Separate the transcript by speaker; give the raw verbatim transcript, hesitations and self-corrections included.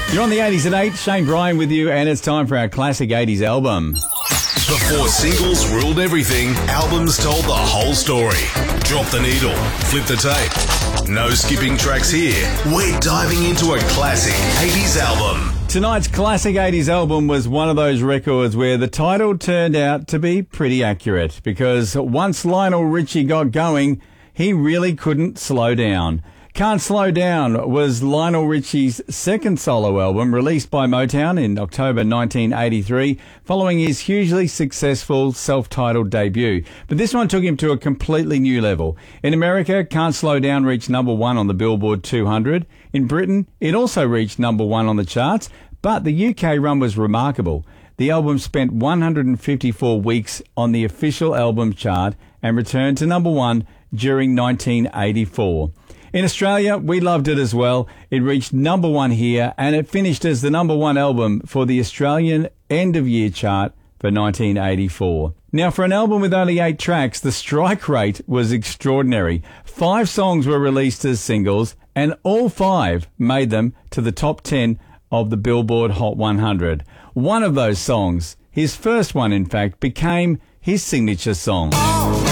Speaker 1: You're on the eighties at eight. Shane Bryan with you, and it's time for our classic eighties album.
Speaker 2: Before singles ruled everything, albums told the whole story. Drop the needle, flip the tape. No skipping tracks here. We're diving into a classic eighties album.
Speaker 1: Tonight's classic eighties album was one of those records where the title turned out to be pretty accurate, because once Lionel Richie got going, he really couldn't slow down. Can't Slow Down was Lionel Richie's second solo album, released by Motown in October nineteen eighty-three, following his hugely successful self-titled debut. But this one took him to a completely new level. In America, Can't Slow Down reached number one on the Billboard two hundred. In Britain, it also reached number one on the charts, but the U K run was remarkable. The album spent one hundred fifty-four weeks on the official album chart and returned to number one during nineteen eighty-four. In Australia, we loved it as well. It reached number one here, and it finished as the number one album for the Australian end-of-year chart for nineteen eighty-four. Now, for an album with only eight tracks, the strike rate was extraordinary. Five songs were released as singles, and all five made them to the top ten of the Billboard Hot one hundred. One of those songs, his first one in fact, became his signature song.